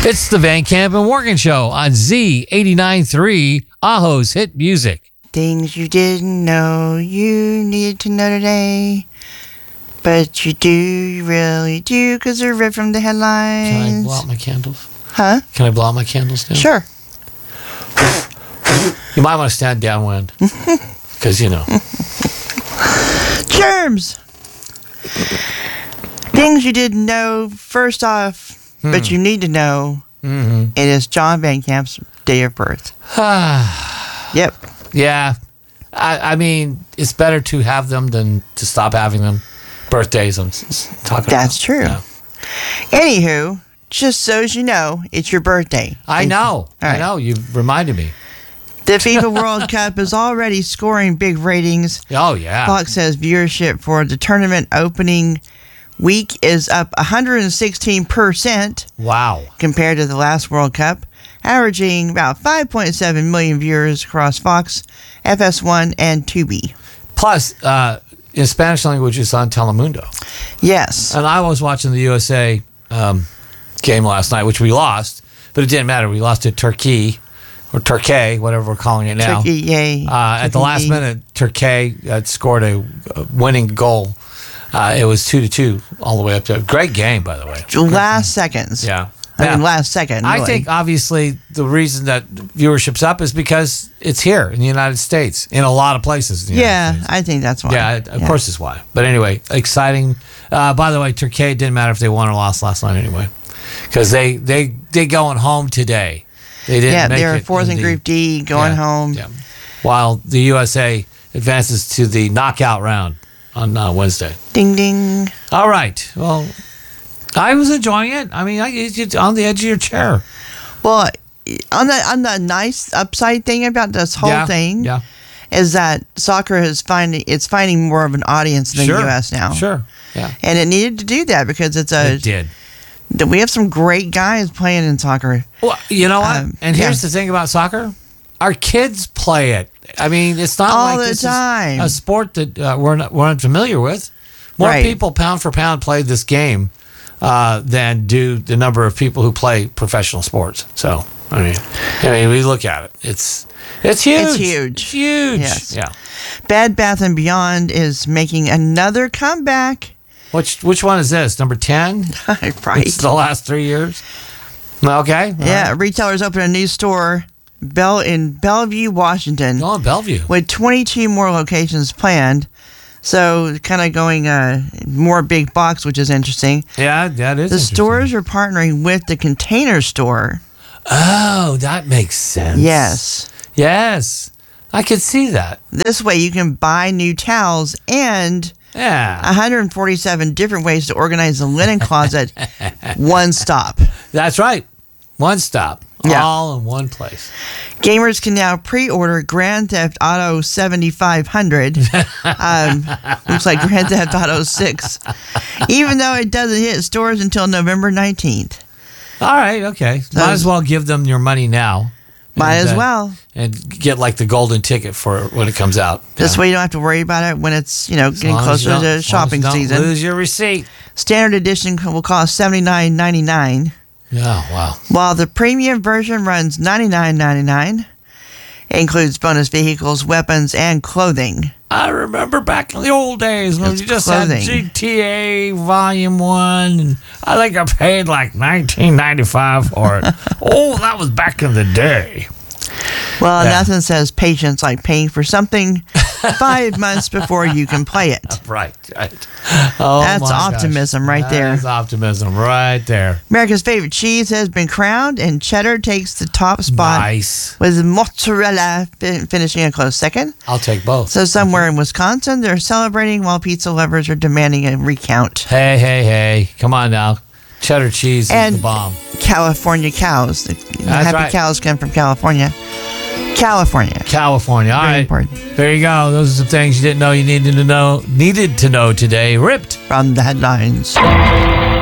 It's the Van Camp and Morgan Show on Z89.3, Aho's Hit Music. Things you didn't know you needed to know today. But you do, you really do, because they're read from the headlines. Can I blow out my candles? Huh? Can I blow out my candles now? Sure. You might want to stand downwind. Because, you know. Germs! Things you didn't know, first off, but you need to know, it is John Van Camp's day of birth. Yep. Yeah. I mean, it's better to have them than to stop having them. Birthdays, I'm talking That's about. true. Yeah. Anywho, just so as you know, it's your birthday. I know. Right. I know. You reminded me. The FIFA World Cup is already scoring big ratings. Oh, yeah. Fox says viewership for the tournament opening week is up 116% Wow. compared to the last World Cup, averaging about 5.7 million viewers across Fox, FS1, and Tubi. Plus, in Spanish language, it's on Telemundo. Yes. And I was watching the USA game last night, which we lost, but it didn't matter. We lost to Turkey, or Turkey, whatever we're calling it now. Turkey, yay. At the last minute, Turkey scored a winning goal. It was 2-2 all the way up to. Great game, by the way. Last seconds. Yeah. I mean, last second. I really. think, obviously, the reason that viewership's up is because it's here in the United States, in a lot of places. In the United States. I think that's why. Yeah, of course it's why. But anyway, exciting. By the way, Turkey, it didn't matter if they won or lost last night anyway, because they going home today. They didn't. Make they're it fourth in Group D, going home. Yeah. While the USA advances to the knockout round on Wednesday. Ding ding. All right. Well, I was enjoying it. I mean, you're on the edge of your chair. Well, on the nice upside thing about this whole thing, is that soccer is finding more of an audience in the U.S. now. Sure. Yeah. And it needed to do that because it did. We have some great guys playing in soccer. Well, you know what? And here's the thing about soccer: our kids play it. I mean, it's not all like the this time. is a sport that we're unfamiliar with. More people, pound for pound, play this game than do the number of people who play professional sports. So, I mean, we look at it. It's huge. It's huge. It's huge. Yes. Yeah. Bed Bath & Beyond is making another comeback. Which one is this? Number 10? Right. It's the last 3 years? Okay. Yeah. Right. Retailers open a new store in Bellevue, Washington. Oh, Bellevue. With 22 more locations planned. So kind of going more big box, which is interesting. Yeah, that is The interesting. stores are partnering with the Container Store. Oh, that makes sense. Yes. Yes. I could see that. This way you can buy new towels and 147 different ways to organize the linen closet. One stop. That's right. One stop. Yeah. All in one place. Gamers can now pre-order Grand Theft Auto 7500. Looks like Grand Theft Auto 6. Even though it doesn't hit stores until November 19th. All right. Okay. Might as well give them your money now. Might as well. And get like the golden ticket for when it comes out. This way you don't have to worry about it when it's, getting closer to shopping season. Lose your receipt. Standard edition will cost $79.99. Oh, wow. While the premium version runs $99.99. It includes bonus vehicles, weapons, and clothing. I remember back in the old days when you just had GTA Volume 1, and I think I paid like $19.95 for it. Oh, that was back in the day. Well, nothing says patience like paying for something 5 months before you can play it. Right. Oh, that's optimism right there. That's optimism right there. America's favorite cheese has been crowned, and cheddar takes the top spot. Nice. With mozzarella finishing a close second. I'll take both. So somewhere in Wisconsin, they're celebrating while pizza lovers are demanding a recount. Hey. Come on now. Cheddar cheese is the bomb. California cows. Happy cows come from California. California. All right. Important. There you go. Those are some things you didn't know you needed to know today. Ripped from the headlines.